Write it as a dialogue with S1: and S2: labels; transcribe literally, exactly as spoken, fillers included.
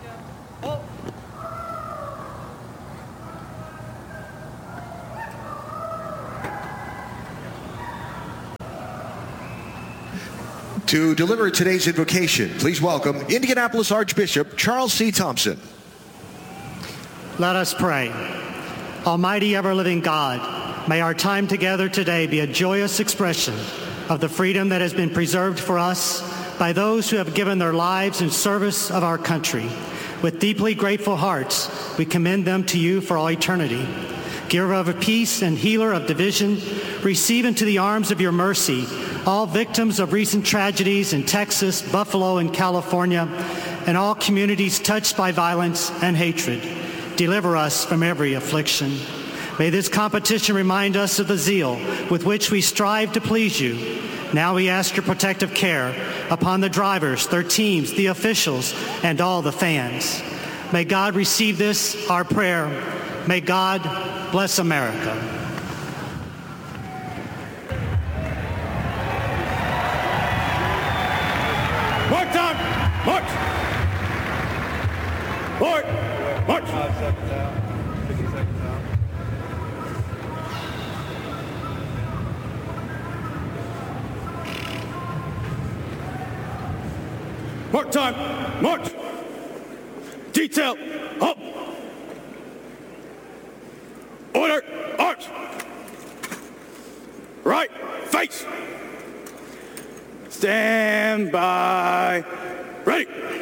S1: To deliver today's invocation, please welcome Indianapolis Archbishop Charles C. Thompson.
S2: Let us pray. Almighty ever-living God, may our time together today be a joyous expression of the freedom that has been preserved for us by those who have given their lives in service of our country. With deeply grateful hearts, we commend them to you for all eternity. Giver of peace and healer of division, receive into the arms of your mercy all victims of recent tragedies in Texas, Buffalo, and California, and all communities touched by violence and hatred. Deliver us from every affliction. May this competition remind us of the zeal with which we strive to please you. Now we ask your protective care upon the drivers, their teams, the officials, and all the fans. May God receive this, our prayer. May God bless America.
S3: Mark time! March! Forward! March! Five seconds out. fifty seconds out. Mark time! March! Detail! Up! Order! Arch! Right! Face! Stand by! Ready!